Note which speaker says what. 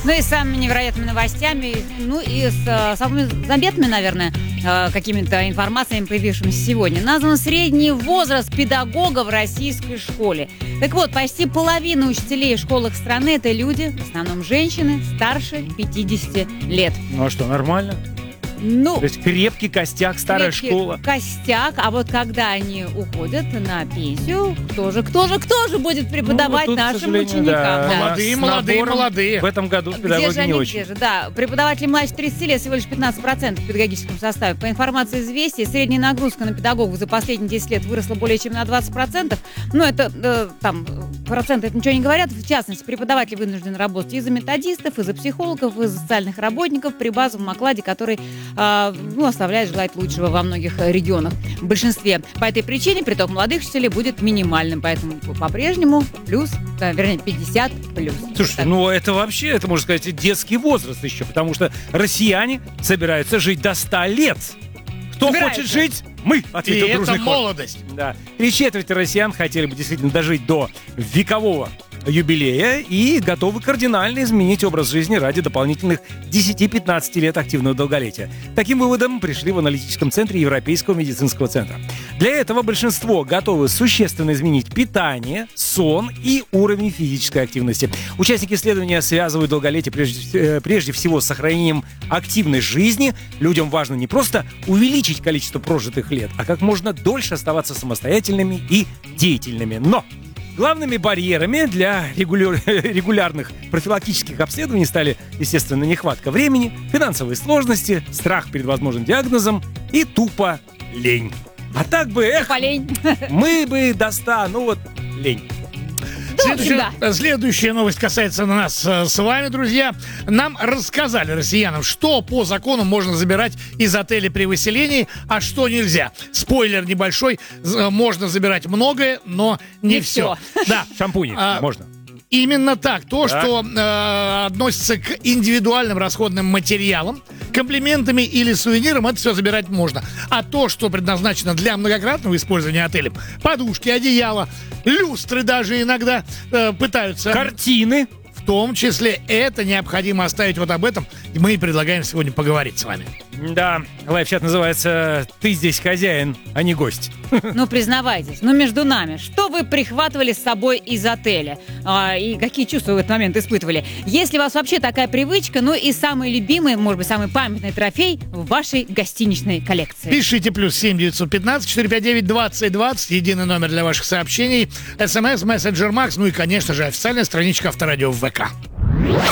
Speaker 1: Ну и с самыми невероятными новостями, ну и с самыми заметными, наверное, какими-то информациями, появившимися сегодня. Назван средний возраст педагога в российской школе. Так вот, почти половина учителей в школах страны – это люди, в основном женщины, старше 50 лет.
Speaker 2: Ну а что, нормально?
Speaker 1: Ну,
Speaker 2: то есть крепкий костяк, старая школа.
Speaker 1: Костяк, а вот когда они уходят на пенсию, кто же будет преподавать
Speaker 2: тут,
Speaker 1: нашим ученикам?
Speaker 2: Да.
Speaker 3: Молодые.
Speaker 2: В этом году педагоги не очень.
Speaker 1: Да, преподаватели младше 30 лет всего лишь 15% в педагогическом составе. По информации «Известий», средняя нагрузка на педагогов за последние 10 лет выросла более чем на 20%. Но это там проценты это ничего не говорят. В частности, преподаватели вынуждены работать и за методистов, и за психологов, и за социальных работников при базовом окладе, который оставляет желать лучшего во многих регионах. В большинстве. По этой причине приток молодых учителей будет минимальным. Поэтому по-прежнему плюс, вернее, 50 плюс.
Speaker 2: Слушайте, это вообще, это можно сказать, детский возраст еще, потому что россияне собираются жить до 100 лет. Кто хочет жить? Мы, ответил дружный хор.
Speaker 3: Это молодость.
Speaker 2: Да. 3/4 россиян хотели бы действительно дожить до векового юбилея и готовы кардинально изменить образ жизни ради дополнительных 10-15 лет активного долголетия. К таким выводам пришли в аналитическом центре Европейского медицинского центра. Для этого большинство готовы существенно изменить питание, сон и уровень физической активности. Участники исследования связывают долголетие прежде всего с сохранением активной жизни. Людям важно не просто увеличить количество прожитых лет, а как можно дольше оставаться самостоятельными и деятельными. Но главными барьерами для регулярных профилактических обследований стали, естественно, нехватка времени, финансовые сложности, страх перед возможным диагнозом и тупо лень. А так бы, мы бы до 100, лень.
Speaker 3: Следующая новость касается нас с вами, друзья. Нам рассказали, россиянам, что по закону можно забирать из отеля при выселении, а что нельзя. Спойлер небольшой, можно забирать многое, но не все.
Speaker 2: Да, шампуни можно.
Speaker 3: Именно так. Что относится к индивидуальным расходным материалам, комплиментами или сувенирам, это все забирать можно. А то, что предназначено для многократного использования отелем, подушки, одеяла, люстры даже иногда пытаются...
Speaker 2: Картины.
Speaker 3: В том числе это необходимо оставить. Вот об этом мы и предлагаем сегодня поговорить с вами.
Speaker 2: Да, лайфчат называется «Ты здесь хозяин, а не гость».
Speaker 1: Ну, признавайтесь, между нами, что вы прихватывали с собой из отеля? И какие чувства вы в этот момент испытывали? Есть ли у вас вообще такая привычка, и самый любимый, может быть, самый памятный трофей в вашей гостиничной коллекции?
Speaker 3: Пишите +7 915 459 2020, единый номер для ваших сообщений, СМС, мессенджер Макс, и, конечно же, официальная страничка Авторадио в ВК.